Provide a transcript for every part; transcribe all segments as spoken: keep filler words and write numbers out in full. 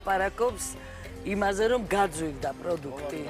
პარაკობს იმაზე, რომ გაძვირდა პროდუქტი.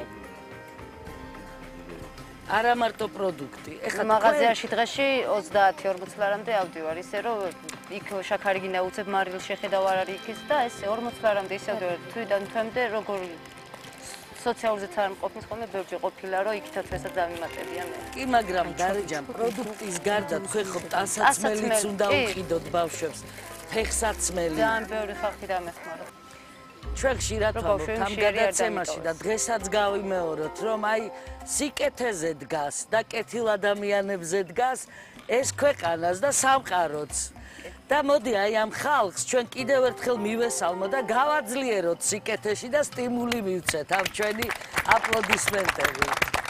არა მარტო პროდუქტი. ეხლა მაღაზიაში დღეში ოცდაათი ორმოცი ლარამდე ავდივარ, ისე რომ იქ შაქარი გინდა უცებ მარილს შეხედავ არ არის იქის და ეს ორმოცი ლარამდე ისე ავდივარ თვიდან თვემდე როგორ სოციალურზეც არ მყოფნის ხოლმე ბევრჯერ ყოფილა რომ იქითაც ესაც დავიმატებია მე. კი, მაგრამ დარეჯან პროდუქტის გარდა თქვენ ხო ტანსაცმელიც უნდა უყიდოთ ბავშვებს, ფეხსაცმელი. ძალიან ბევრი ხალხი დამეხმარა. ჩვენ ხშირად ვამბობთ ამ გადაცემაში და დღესაც გავიმეოროთ, რომ აი სიკეთეზე დგას და კეთილ ადამიანებზე დგას ეს ქვეყანას და სამყაროც. და მოდი აი ამ ხალხს ჩვენ კიდევ ერთხელ მივესალმო და გავაძლიეროთ სიკეთეში და სტიმული მივცეთ ამ ჩვენი აპლოდისმენტები.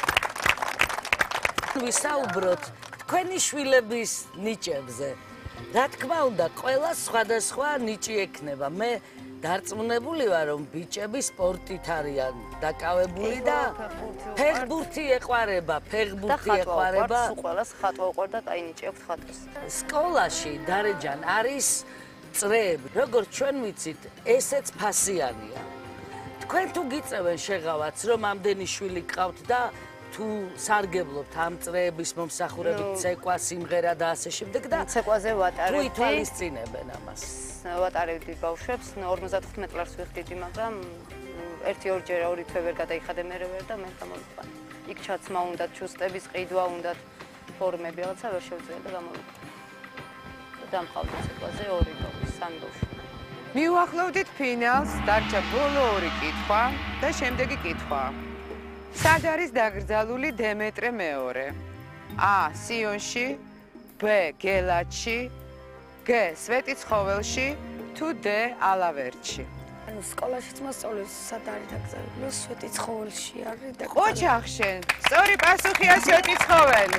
ვისაუბროთ თქვენი შვილების ნიჭებზე. რა თქმა უნდა, ყველა სხვადასხვა ნიჭი ექნება. მე დარწმუნებული ვარ, რომ ბიჭები სპორტით არიან დაკავებული და ფეხბურთი ეყვარება, ფეხბურთი ეყვარება. სულ ყველას ხატვა უყვარდა, კაი ნიჭი აქვს ხატვის. სკოლაში დარეჯან არის წრეები, როგორც ჩვენ ვიცით, ესეც ფასიანია. თქვენ თუ გიწევენ შეღავაც, რომ ამდენი შვილი გყავთ და თუ სარგებლობთ ამ წრეების მომსახურებით ცეკვა, სიმღერა და ასე შემდეგ და ცეკვაზე ვატარებდი. თუ ითვალისწინებენ ამას. ვატარებდი ბავშვებს, ორმოცდათხუთმეტ ლარს ვიხდიდი, მაგრამ ერთი ორჯერ ორი თვე ვერ გადაიხადე მერე ვერ და მე გამოვიყვანე. იქ ჩაცმა უნდა, ჩუსტების ყიდვა უნდა, ფორმები რაღაცა ვერ შევძლია და გამოვიყვანე. დამყავდა ცეკვაზე ორი ბავშვი, სამი ბავშვი. მივახლოვდით ფინალს, დარჩა ბოლო ორი კითხვა და შემდეგი კითხვა. სად არის დაკრძალული დემეტრე მეორე? A. სიონში, B. გელათში, G. სვეტიცხოველში, თუ D. ალავერტში. ანუ სკოლაშიც მასწავლებლის სად არის დაკრძალული? სვეტიცხოველში არის და ოჯახშენ. სწორი პასუხია სვეტიცხოველი.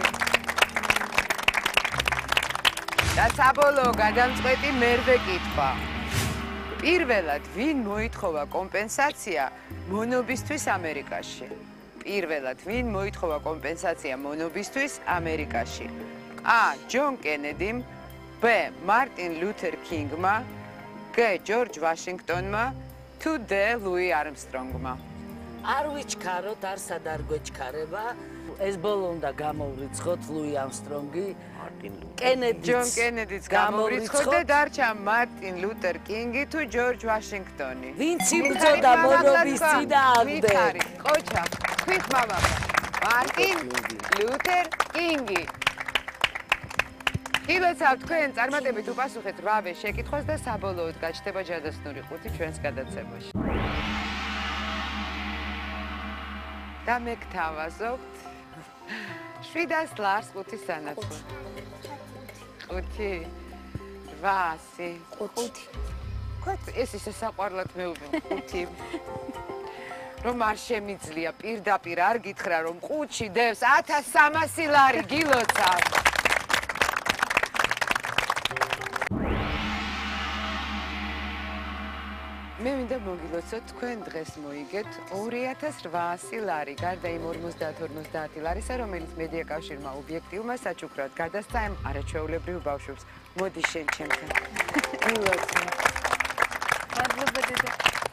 და საბოლოო გადამწყვეტი მერვე კითხვა. პირველად ვინ მოითხოვა კომპენსაცია მონობისთვის ამერიკაში? პირველად ვინ მოითხოვა კომპენსაცია მონობისთვის ამერიკაში? A. ჯონ კენედიმ, B. მარტინ ლუთერ კინგმა, G. ჯორჯ ვაშინგტონმა, თუ D. ლუი არმსტრონგმა. არ ვიჩქაროთ, არსად არ გვეჩქარება. ეს ბოლო უნდა გამოვრიცხოთ ლუი არმსტრონგი, კენედიც. ჯონ კენედიც გამოვრიცხოთ და დარჩა მარტინ ლუთერ კინგი თუ ჯორჯ ვაშინგტონი. ვინც იბრძოდა მონობის წინააღმდეგ? მითხარი, ყოჩა, თქვით მამა. მარტინ ლუთერ კინგი. გილოცავ თქვენ წარმატებით უპასუხეთ რვავე შეკითხვას და საბოლოოდ გაჩნდება ჯადოსნური ხუთი ჩვენს გადაცემაში. და მე გთავაზობთ შვიდას ლარს ხუთი სანაცვლო. ხუთი, რვა, ასი, ხუთი. ეს ისე საყვარლად მეუბნებ ხუთი. რომ არ შემიძლია პირდაპირ არ გითხრა რომ ყუთში დევს ათას სამასი ლარი გილოცავ. მე მინდა მოგილოცოთ თქვენ დღეს მოიგეთ ორი ათას რვაასი ლარი გარდა იმ ორმოცდაათ ორმოცდაათი ლარისა, რომელიც მედია კავშირმა ობიექტივმა საჩუქრად გადასცა ამ არაჩვეულებრივ ბავშვებს. მოდი შენ ჩემთან. გილოცავ. მადლობა დედა.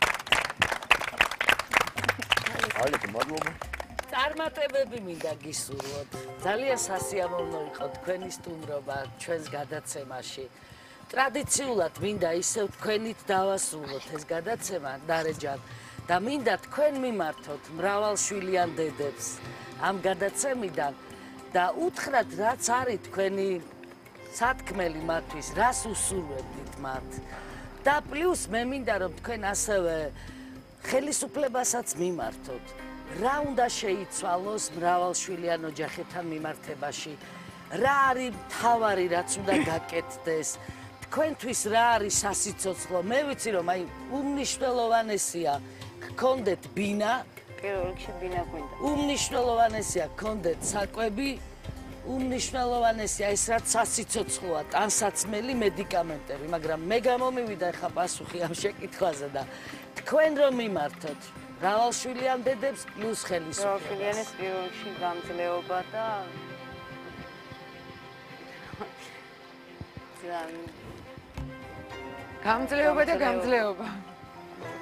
ალეკო, მადლობა. წარმატებები მინდა გისურვოთ. ძალიან სასიამოვნო იყო თქვენი სტუმრობა ჩვენს გადაცემაში. ტრადიციულად მინდა ისევ თქვენით დავასრულოთ ეს გადაცემა დარეჯან და მინდა თქვენ მიმართოთ მრავალშვილიან დედებს ამ გადაცემიდან და უთხრათ რაც არის თქვენი სათქმელი მათთვის, რას უსურვებდით მათ. და პლუს მე მინდა რომ თქვენ ასევე ხელისუფლებასაც მიმართოთ. რა უნდა შეიცვალოს მრავალშვილიან ოჯახებთან მიმართებაში? რა არის მთავარი რაც უნდა გაკეთდეს? თქვენთვის რა არის სასიცოცხლო? მე ვიცი რომ აი უმნიშვნელოვანესია გქონდეთ ბინა, პირველ რიგში ბინა გვინდა. უმნიშვნელოვანესია გქონდეთ საკვები, უმნიშვნელოვანესია ეს რაც სასიცოცხლოა, ტანსაცმელი, მედიკამენტები, მაგრამ მე გამომივიდა ახლა პასუხი ამ შეკითხვაზე და თქვენ რომ მიმართოთ მრავალშვილიან დედებს პლუს ხელისუფლებას. მრავალშვილიანის პირველ რიგში გამძლეობა და ძალიან გამძლეობა და გამძლეობა.